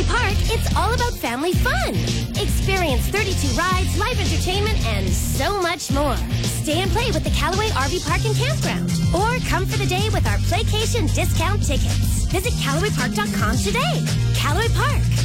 Callaway Park, it's all about family fun. Experience 32 rides, live entertainment, and so much more. Stay and play with the Callaway RV Park and Campground. Or come for the day with our Playcation discount tickets. Visit CallawayPark.com today. Callaway Park.